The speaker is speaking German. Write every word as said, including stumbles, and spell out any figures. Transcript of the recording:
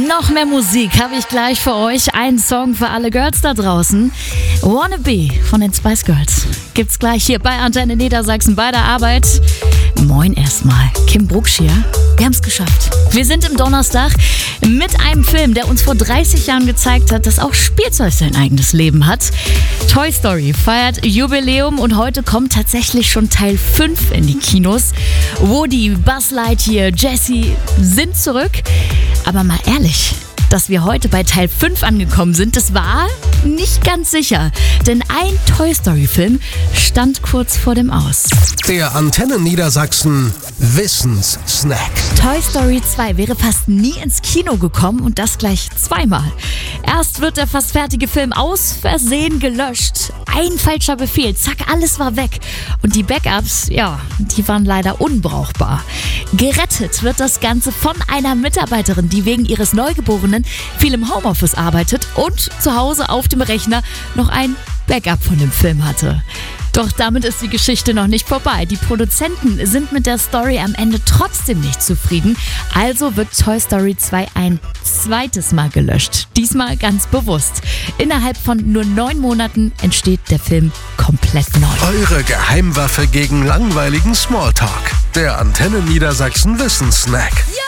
Noch mehr Musik habe ich gleich für euch. Ein Song für alle Girls da draußen. Wanna Be von den Spice Girls. Gibt's gleich hier bei Antenne Niedersachsen bei der Arbeit. Moin erstmal, Kim Brucksch hier. Wir haben's geschafft. Wir sind im Donnerstag mit einem Film, der uns vor dreißig Jahren gezeigt hat, dass auch Spielzeug sein eigenes Leben hat. Toy Story feiert Jubiläum und heute kommt tatsächlich schon Teil fünf in die Kinos. Woody, Buzz Lightyear, Jessie sind zurück. Aber mal ehrlich, dass wir heute bei Teil fünf angekommen sind, das war nicht ganz sicher. Denn ein Toy Story Film stand kurz vor dem Aus. Der Antenne Niedersachsen Wissenssnack. Toy Story zwei wäre fast nie ins Kino gekommen und das gleich zweimal. Erst wird der fast fertige Film aus Versehen gelöscht. Ein falscher Befehl, zack, alles war weg. Und die Backups, ja, die waren leider unbrauchbar. Gerettet wird das Ganze von einer Mitarbeiterin, die wegen ihres Neugeborenen viel im Homeoffice arbeitet und zu Hause auf dem Rechner noch ein Backup von dem Film hatte. Doch damit ist die Geschichte noch nicht vorbei. Die Produzenten sind mit der Story am Ende trotzdem nicht zufrieden. Also wird Toy Story zwei ein zweites Mal gelöscht. Diesmal ganz bewusst. Innerhalb von nur neun Monaten entsteht der Film komplett neu. Eure Geheimwaffe gegen langweiligen Smalltalk. Der Antenne Niedersachsen Wissenssnack.